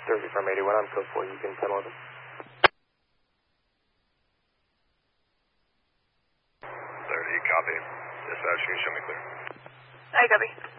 30 from 81 on code 4, you can 1011. 30, copy. Dispatch, can you show me clear? I copy.